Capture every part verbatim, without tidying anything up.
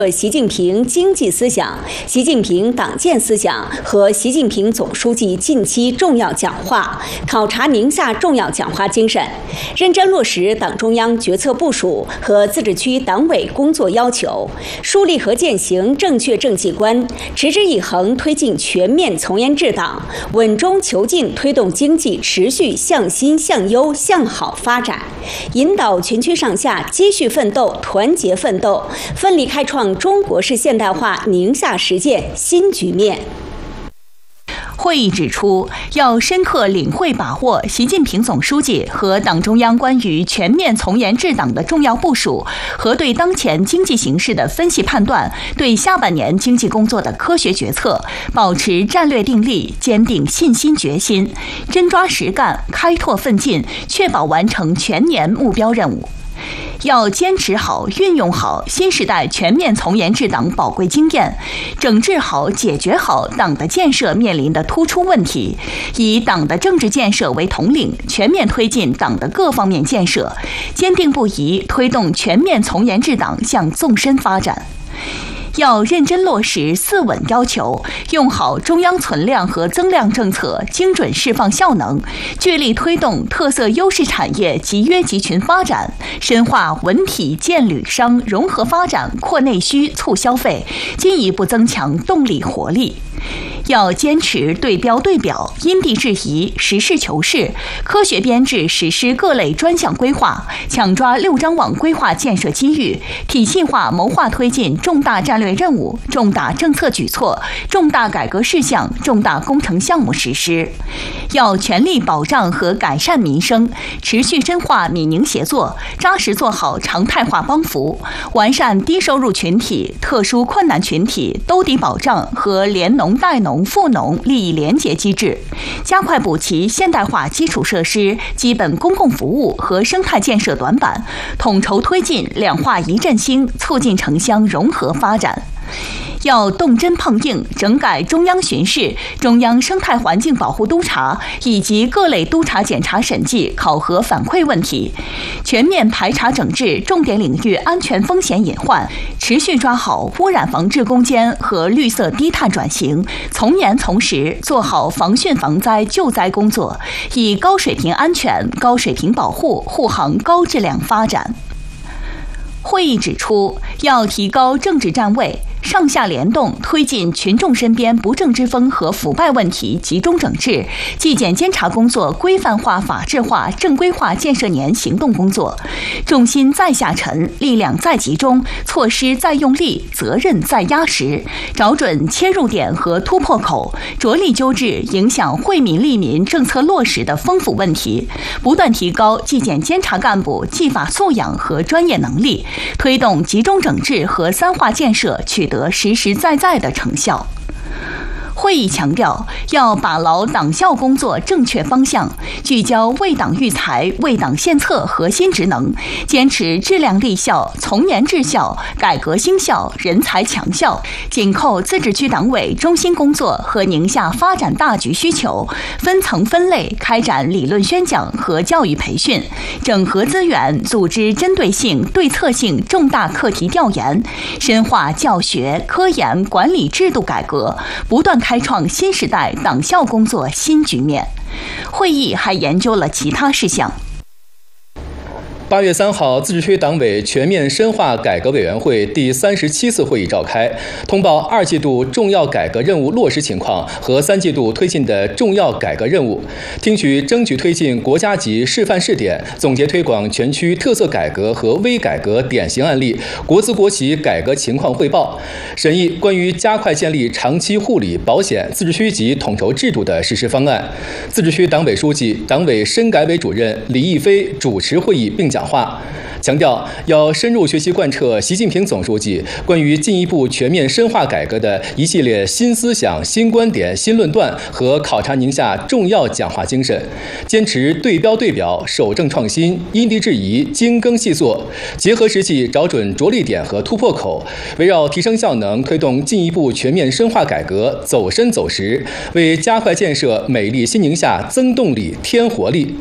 习近平经济思想、习近平党建思想和习近平总书记近期重要讲话，考察宁夏重要讲话精神，认真落实党中央决策部署和自治区党委工作要求，树立和践行正确政绩观，持之以恒推进全面从严治党，稳中求进推动经济持续向新向优向好发展，引导全区上下继续奋斗、团结奋斗，奋力开创中国式现代化宁夏实践新局面。 会议指出，要深刻领会把握习近平总书记和党中央关于全面从严治党的重要部署和对当前经济形势的分析判断，对下半年经济工作的科学决策，保持战略定力，坚定信心决心，真抓实干，开拓奋进，确保完成全年目标任务。要坚持好、运用好新时代全面从严治党宝贵经验，整治好、解决好党的建设面临的突出问题，以党的政治建设为统领，全面推进党的各方面建设，坚定不移推动全面从严治党向纵深发展。要认真落实四稳要求，用好中央存量和增量政策，精准释放效能，聚力推动特色优势产业集约集群发展，深化文体建旅商融合发展，扩内需促消费，进一步增强动力活力。要坚持对标对表、因地制宜、实事求是，科学编制实施各类专项规划，抢抓六张网规划建设机遇，体系化谋划推进重大战略任务、重大政策举措、重大改革事项、重大工程项目实施。要全力保障和改善民生，持续深化闽宁协作，扎实做好常态化帮扶，完善低收入群体、特殊困难群体兜底保障和联农带农富农利益联结机制，加快补齐现代化基础设施、基本公共服务和生态建设短板，统筹推进两化一振兴，促进城乡融合发展。要动真碰硬，整改中央巡视、中央生态环境保护督察以及各类督查检查审计考核反馈问题，全面排查整治重点领域安全风险隐患，持续抓好污染防治攻坚和绿色低碳转型，从严从实做好防汛防灾救灾工作，以高水平安全、高水平保护护航高质量发展。会议指出，要提高政治站位，上下联动推进群众身边不正之风和腐败问题集中整治，纪检监察工作规范化、法治化、正规化建设年行动工作，重心再下沉，力量再集中，措施再用力，责任再压实，找准切入点和突破口，着力纠治影响惠民利民政策落实的丰富问题，不断提高纪检监察干部纪法素养和专业能力，推动集中整治和三化建设取得实实在在的成效。会议强调，要把牢党校工作正确方向，聚焦为党育才、为党献策核心职能，坚持质量立效、从严治校、改革兴校、人才强校，紧扣自治区党委中心工作和宁夏发展大局需求，分层分类开展理论宣讲和教育培训，整合资源，组织针对性、对策性重大课题调研，深化教学、科研、管理制度改革，不断开创新时代党校工作新局面。会议还研究了其他事项。 八月三号，自治区党委全面深化改革委员会第三十七次会议召开，通报二季度重要改革任务落实情况和三季度推进的重要改革任务，听取争取推进国家级示范试点、总结推广全区特色改革和微改革典型案例、国资国企改革情况汇报，审议关于加快建立长期护理保险自治区级统筹制度的实施方案。自治区党委书记、党委深改委主任李毅飞主持会议并讲话，强调要深入学习贯彻习近平总书记关于进一步全面深化改革的一系列新思想、新观点、新论断和考察宁夏重要讲话精神，坚持对标对表、守正创新、因地制宜、精耕细作，结合实际找准着力点和突破口，围绕提升效能、推动进一步全面深化改革走深走实，为加快建设美丽新宁夏增动力、添活力。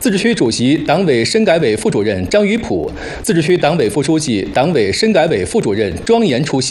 自治区主席、党委深改委副主任张于普，自治区党委副书记、党委深改委副主任庄严出席。